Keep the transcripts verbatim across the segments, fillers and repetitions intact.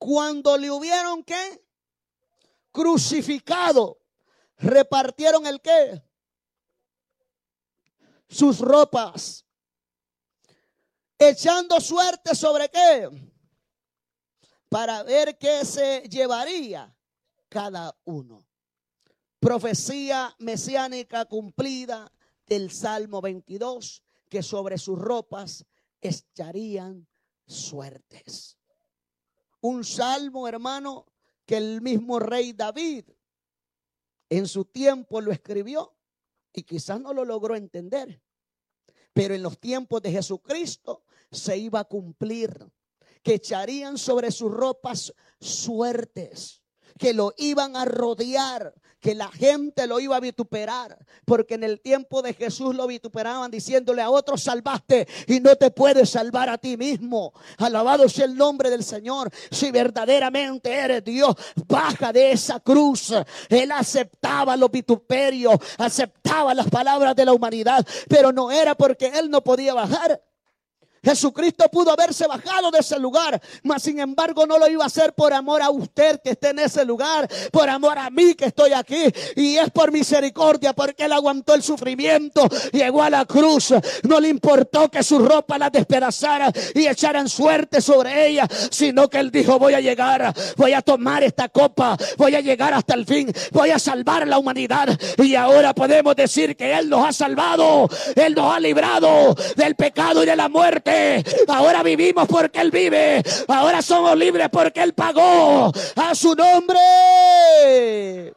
Cuando le hubieron ¿qué? Crucificado, repartieron el ¿qué? Sus ropas, echando suerte sobre ¿qué? Para ver qué se llevaría cada uno. Profecía mesiánica cumplida del Salmo veintidós, que sobre sus ropas echarían suertes. Un salmo, hermano, que el mismo rey David en su tiempo lo escribió y quizás no lo logró entender. Pero en los tiempos de Jesucristo se iba a cumplir, que echarían sobre sus ropas suertes, que lo iban a rodear, que la gente lo iba a vituperar, porque en el tiempo de Jesús lo vituperaban diciéndole: a otros salvaste y no te puedes salvar a ti mismo. Alabado sea el nombre del Señor. Si verdaderamente eres Dios, baja de esa cruz. Él aceptaba los vituperios, aceptaba las palabras de la humanidad, pero no era porque él no podía bajar. Jesucristo pudo haberse bajado de ese lugar, mas sin embargo no lo iba a hacer por amor a usted que esté en ese lugar, por amor a mí que estoy aquí, y es por misericordia, porque él aguantó el sufrimiento, llegó a la cruz, no le importó que su ropa la despedazara y echaran suerte sobre ella, sino que él dijo: voy a llegar, voy a tomar esta copa, voy a llegar hasta el fin, voy a salvar a la humanidad. Y ahora podemos decir que él nos ha salvado, él nos ha librado del pecado y de la muerte. Ahora vivimos porque él vive, ahora somos libres porque él pagó. A su nombre.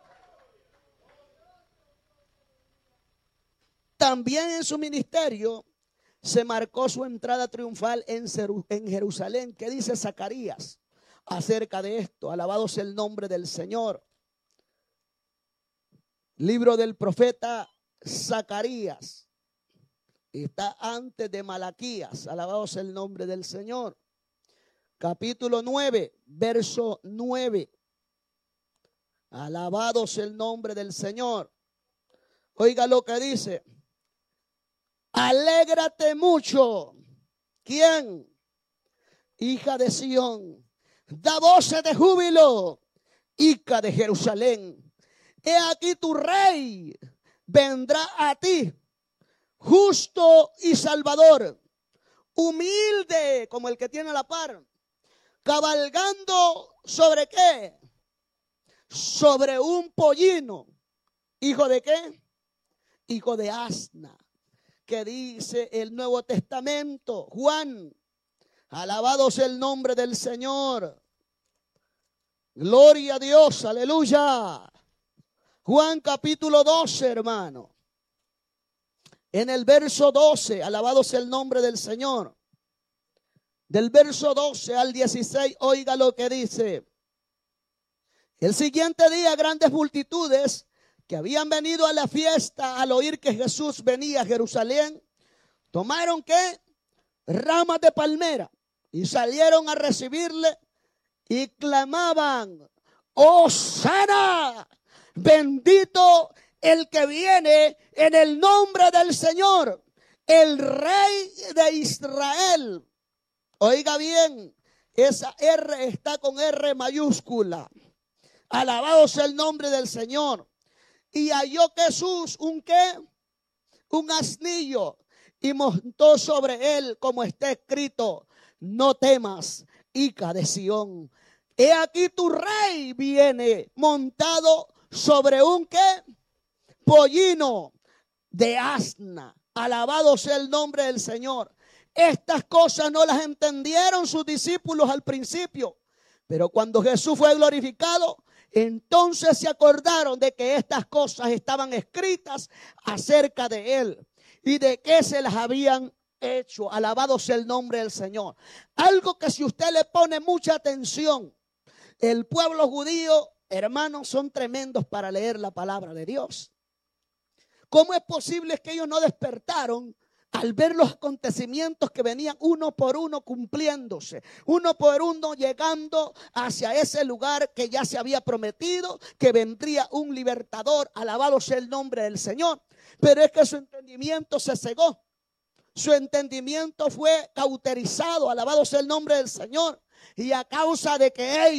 También en su ministerio se marcó su entrada triunfal en Jerusalén. ¿Qué dice Zacarías acerca de esto? Alabado sea el nombre del Señor. Libro del profeta Zacarías. Está antes de Malaquías. Alabado sea el nombre del Señor. Capítulo nueve, verso nueve. Alabado sea el nombre del Señor. Oiga lo que dice: alégrate mucho. ¿Quién? Hija de Sión. Da voces de júbilo, hija de Jerusalén. He aquí tu rey vendrá a ti, justo y salvador, humilde como el que tiene la par, cabalgando sobre ¿qué? Sobre un pollino. ¿Hijo de qué? Hijo de asna. Que dice el Nuevo Testamento, Juan, alabado sea el nombre del Señor, gloria a Dios, aleluya. Juan capítulo doce, hermano. En el verso doce, alabado sea el nombre del Señor. Del verso doce al dieciséis, oiga lo que dice. El siguiente día, grandes multitudes que habían venido a la fiesta al oír que Jesús venía a Jerusalén, tomaron ¿qué? Ramas de palmera y salieron a recibirle y clamaban: ¡Hosana! Bendito el que viene en el nombre del Señor, el Rey de Israel. Oiga bien, esa R está con R mayúscula. Alabado sea el nombre del Señor. Y halló Jesús un ¿qué? Un asnillo, y montó sobre él, como está escrito: no temas, hija de Sión. He aquí tu rey viene montado sobre un ¿qué? Pollino de asna. Alabado sea el nombre del Señor. Estas cosas no las entendieron sus discípulos al principio, pero cuando Jesús fue glorificado, entonces se acordaron de que estas cosas estaban escritas acerca de él y de que se las habían hecho. Alabado sea el nombre del Señor. Algo que si usted le pone mucha atención, el pueblo judío, hermanos, son tremendos para leer la palabra de Dios. ¿Cómo es posible que ellos no despertaron al ver los acontecimientos que venían uno por uno cumpliéndose, uno por uno llegando hacia ese lugar que ya se había prometido, que vendría un libertador? Alabado sea el nombre del Señor. Pero es que su entendimiento se cegó, su entendimiento fue cauterizado. Alabado sea el nombre del Señor. Y a causa de que ellos